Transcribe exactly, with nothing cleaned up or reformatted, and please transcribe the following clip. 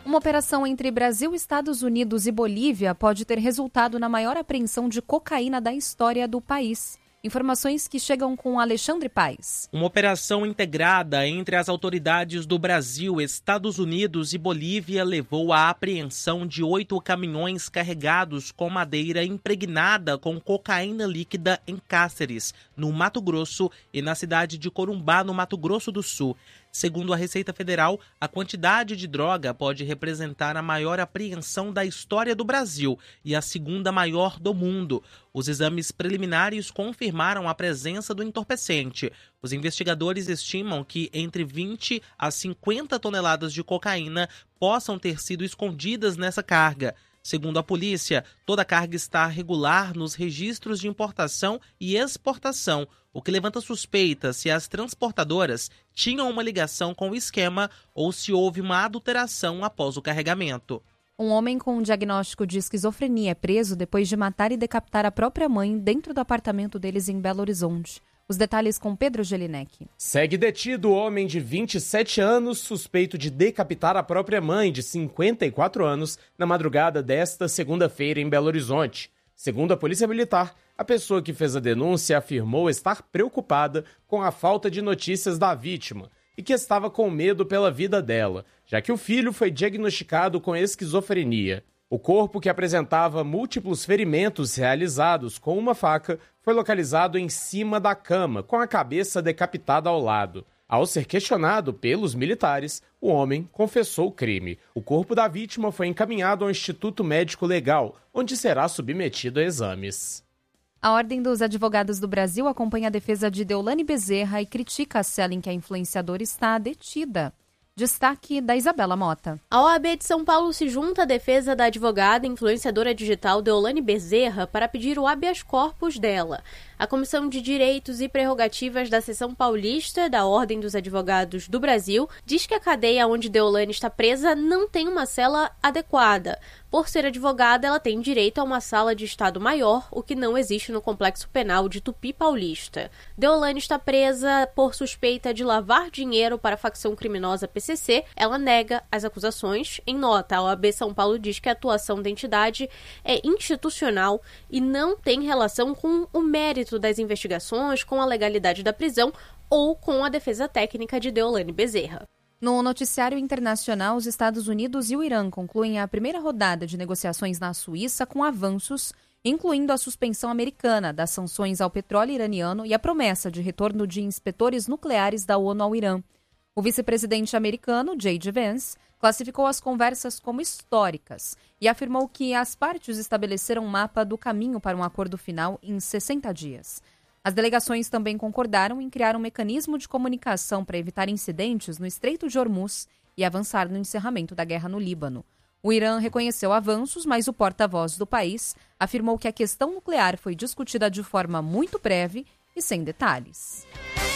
Uma operação entre Brasil, Estados Unidos e Bolívia pode ter resultado na maior apreensão de cocaína da história do país. Informações que chegam com Alexandre Paes. Uma operação integrada entre as autoridades do Brasil, Estados Unidos e Bolívia levou à apreensão de oito caminhões carregados com madeira impregnada com cocaína líquida em Cáceres, no Mato Grosso, e na cidade de Corumbá, no Mato Grosso do Sul. Segundo a Receita Federal, a quantidade de droga pode representar a maior apreensão da história do Brasil e a segunda maior do mundo. Os exames preliminares confirmaram a presença do entorpecente. Os investigadores estimam que entre vinte a cinquenta toneladas de cocaína possam ter sido escondidas nessa carga. Segundo a polícia, toda a carga está regular nos registros de importação e exportação, o que levanta suspeitas se as transportadoras tinham uma ligação com o esquema ou se houve uma adulteração após o carregamento. Um homem com um diagnóstico de esquizofrenia é preso depois de matar e decapitar a própria mãe dentro do apartamento deles em Belo Horizonte. Os detalhes com Pedro Gelinek. Segue detido o homem de vinte e sete anos, suspeito de decapitar a própria mãe de cinquenta e quatro anos na madrugada desta segunda-feira em Belo Horizonte. Segundo a Polícia Militar, a pessoa que fez a denúncia afirmou estar preocupada com a falta de notícias da vítima e que estava com medo pela vida dela, já que o filho foi diagnosticado com esquizofrenia. O corpo, que apresentava múltiplos ferimentos realizados com uma faca, foi localizado em cima da cama, com a cabeça decapitada ao lado. Ao ser questionado pelos militares, o homem confessou o crime. O corpo da vítima foi encaminhado ao Instituto Médico Legal, onde será submetido a exames. A Ordem dos Advogados do Brasil acompanha a defesa de Deolane Bezerra e critica a cela em que a influenciadora está detida. Destaque da Isabela Mota. A O A B de São Paulo se junta à defesa da advogada e influenciadora digital Deolane Bezerra para pedir o habeas corpus dela. A Comissão de Direitos e Prerrogativas da Seção Paulista da Ordem dos Advogados do Brasil diz que a cadeia onde Deolane está presa não tem uma cela adequada. Por ser advogada, ela tem direito a uma sala de estado maior, o que não existe no Complexo Penal de Tupi Paulista. Deolane está presa por suspeita de lavar dinheiro para a facção criminosa P C C. Ela nega as acusações. Em nota, a O A B São Paulo diz que a atuação da entidade é institucional e não tem relação com o mérito das investigações, com a legalidade da prisão ou com a defesa técnica de Deolane Bezerra. No noticiário internacional, os Estados Unidos e o Irã concluem a primeira rodada de negociações na Suíça com avanços, incluindo a suspensão americana das sanções ao petróleo iraniano e a promessa de retorno de inspetores nucleares da ONU ao Irã. O vice-presidente americano, J D Vance, classificou as conversas como históricas e afirmou que as partes estabeleceram um mapa do caminho para um acordo final em sessenta dias. As delegações também concordaram em criar um mecanismo de comunicação para evitar incidentes no Estreito de Hormuz e avançar no encerramento da guerra no Líbano. O Irã reconheceu avanços, mas o porta-voz do país afirmou que a questão nuclear foi discutida de forma muito breve e sem detalhes.